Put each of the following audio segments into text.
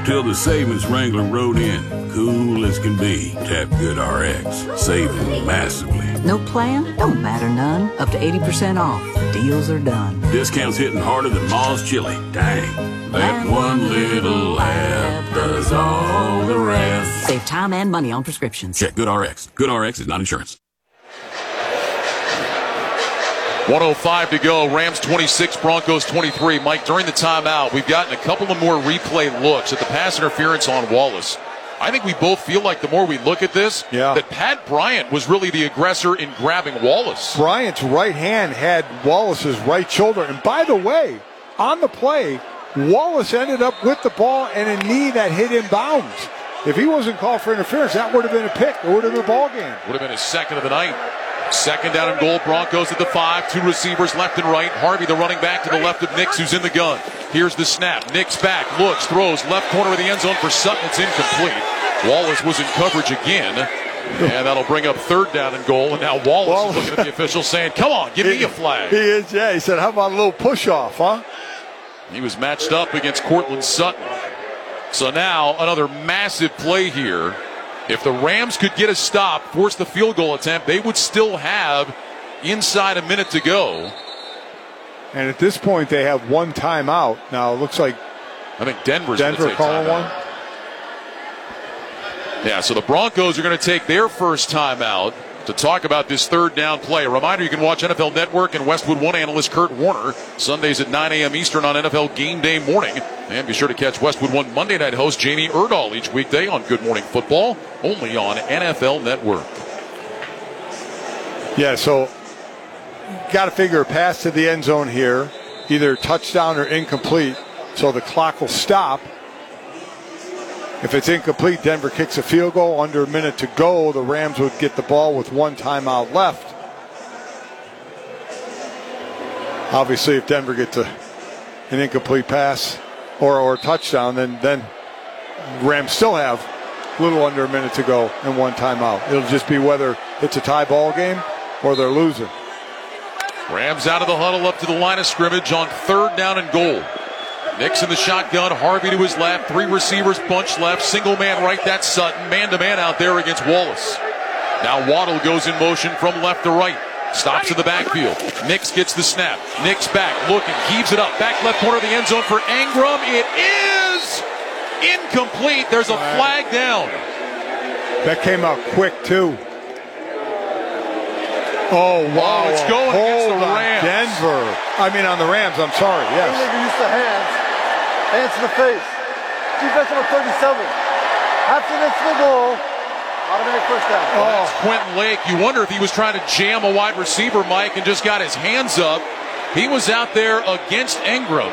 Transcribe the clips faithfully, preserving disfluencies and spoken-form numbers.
till the savings Wrangler rode in. Cool as can be. Tap GoodRx. Saving massively. No plan? Don't matter none. Up to eighty percent off. The deals are done. Discounts hitting harder than Ma's chili. Dang. That one little app does all the rest. Save time and money on prescriptions. Check GoodRx. GoodRx is not insurance. one oh five to go. Rams twenty-six, Broncos twenty-three. Mike, during the timeout, we've gotten a couple of more replay looks at the pass interference on Wallace. I think we both feel like the more we look at this, yeah. that Pat Bryant was really the aggressor in grabbing Wallace. Bryant's right hand had Wallace's right shoulder. And by the way, on the play, Wallace ended up with the ball and a knee that hit in bounds. If he wasn't called for interference, that would have been a pick. It would have been a ball game. Would have been his second of the night. Second down and goal. Broncos at the five. Two receivers left and right. Harvey, the running back, to the left of Nix, who's in the gun. Here's the snap. Nix back, looks, throws, left corner of the end zone for Sutton. It's incomplete. Wallace was in coverage again. And that'll bring up third down and goal. And now Wallace well, is looking at the official saying, come on, give he, me a flag. He is, yeah. He said, how about a little push-off, huh? He was matched up against Cortland Sutton. So now another massive play here. If the Rams could get a stop, force the field goal attempt, they would still have inside a minute to go. And at this point, they have one timeout. Now, it looks like I think Denver's Denver take calling timeout. one. Yeah, so the Broncos are going to take their first timeout to talk about this third down play. A reminder, you can watch N F L Network and Westwood One analyst Kurt Warner Sundays at nine a.m. Eastern on N F L Game Day morning. And be sure to catch Westwood One Monday night host Jamie Erdahl each weekday on Good Morning Football, only on N F L Network. Yeah, so got to figure a pass to the end zone here, either touchdown or incomplete, so the clock will stop. If it's incomplete, Denver kicks a field goal. Under a minute to go, the Rams would get the ball with one timeout left. Obviously, if Denver gets a, an incomplete pass or, or a touchdown, then, then Rams still have a little under a minute to go and one timeout. It'll just be whether it's a tie ball game or they're losing. Rams out of the huddle up to the line of scrimmage on third down and goal. Nix in the shotgun, Harvey to his left, three receivers bunch left, single man right, that's Sutton, man-to-man out there against Wallace. Now Waddle goes in motion from left to right, stops in the backfield. Nix gets the snap, Nix back, looking, heaves it up, back left corner of the end zone for Engram. It is incomplete. There's a flag down. That came out quick, too. Oh, wow. Oh, it's going against the Rams. Denver. I mean, on the Rams, I'm sorry, yes. Use the hands. Hands to the face. Defense number thirty-seven. Half it into the goal. Automatic first down. Oh, that's Quentin Lake. You wonder if he was trying to jam a wide receiver, Mike, and just got his hands up. He was out there against Engram.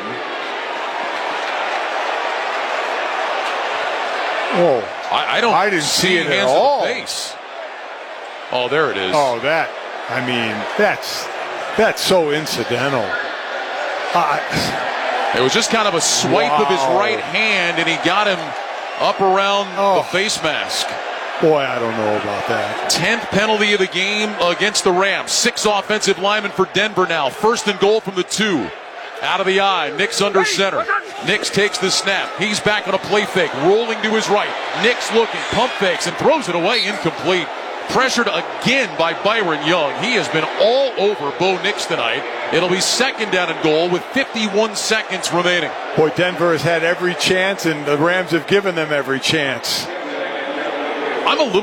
Oh, I, I don't I didn't see see it hands at all. to the face. Oh, there it is. Oh, that. I mean, that's that's so incidental. Uh, It was just kind of a swipe wow. of his right hand, and he got him up around oh. the face mask. Boy, I don't know about that. Tenth penalty of the game against the Rams. Six offensive linemen for Denver now. First and goal from the two. Out of the eye, Nix under center. Nix takes the snap. He's back on a play fake, rolling to his right. Nix looking, pump fakes, and throws it away, incomplete. Pressured again by Byron Young. He has been all over Bo Nix tonight. It'll be second down and goal with fifty-one seconds remaining. Boy, Denver has had every chance, and the Rams have given them every chance. I'm a little